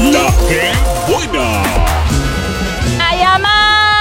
La que buena. ¡Ay, mamá!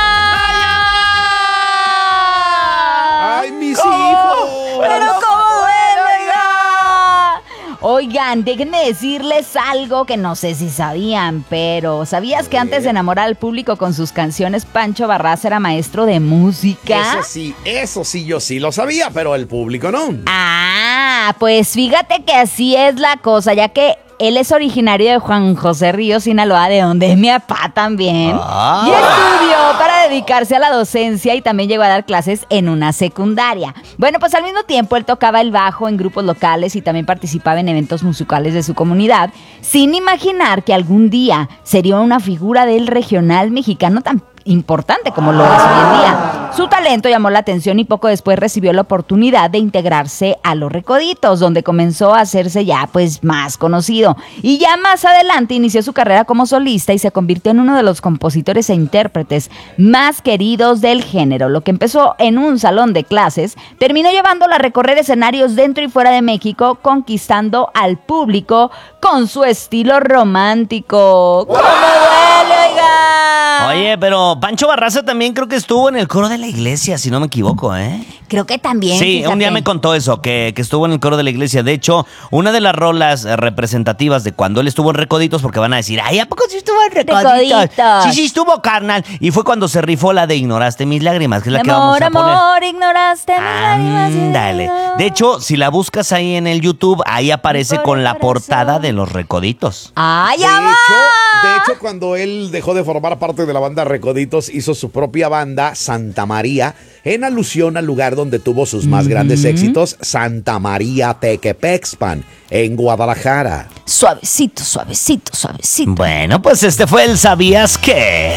¡Ay, mis hijos! ¡Pero cómo duele, oiga! Oigan, déjenme decirles algo que no sé si sabían, pero ¿sabías que antes de enamorar al público con sus canciones, Pancho Barraza era maestro de música? Eso sí, yo sí lo sabía, pero el público no. Ah, pues fíjate que así es la cosa, ya que él es originario de Juan José Ríos, Sinaloa, de donde es mi papá también. Y estudió para dedicarse a la docencia y también llegó a dar clases en una secundaria. Bueno, pues al mismo tiempo él tocaba el bajo en grupos locales y también participaba en eventos musicales de su comunidad, sin imaginar que algún día sería una figura del regional mexicano tan importante como lo es hoy en día. Su talento llamó la atención y poco después recibió la oportunidad de integrarse a Los Recoditos, donde comenzó a hacerse ya pues más conocido. Y ya más adelante inició su carrera como solista y se convirtió en uno de los compositores e intérpretes más queridos del género. Lo que empezó en un salón de clases, terminó llevándola a recorrer escenarios dentro y fuera de México, conquistando al público con su estilo romántico. ¡Cómo duele, oiga! Oye, pero Pancho Barraza también creo que estuvo en el coro de la iglesia, si no me equivoco, ¿eh? Creo que también. Sí, fíjate. un día me contó eso, que estuvo en el coro de la iglesia. De hecho, una de las rolas representativas de cuando él estuvo en Recoditos, porque van a decir, ay, ¿a poco sí estuvo en Recoditos? Recoditos. Sí, estuvo, carnal. Y fue cuando se rifó la de Ignoraste mis lágrimas, que es la que Amor, vamos a poner. amor, ignoraste mis lágrimas. Ándale. De hecho, si la buscas ahí en el YouTube, ahí aparece con la portada de Los Recoditos. ¡Ay, De amor! hecho, cuando él dejó de formar parte de la banda Recoditos, hizo su propia banda, Santa María, en alusión al lugar donde tuvo sus más grandes éxitos, Santa María Tequepexpan, en Guadalajara. Suavecito, suavecito, suavecito. Bueno, pues este fue el ¿Sabías qué?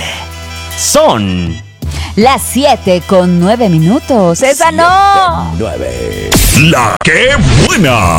Son... Las 7:09. ¡Esa no! 9. La que buena.